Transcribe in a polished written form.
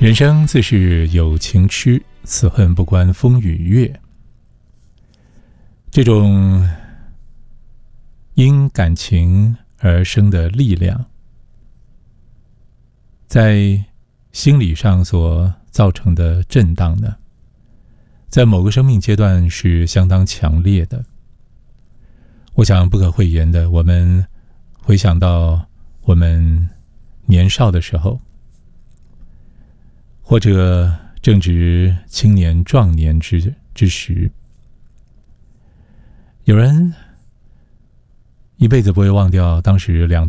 人生自是有情痴，此恨不关风与月。这种因感情而生的力量，在心理上所造成的震荡呢，在某个生命阶段是相当强烈的。我想不可讳言的，我们回想到我们年少的时候，或者正值青年壮年之时，有人一辈子不会忘掉当时两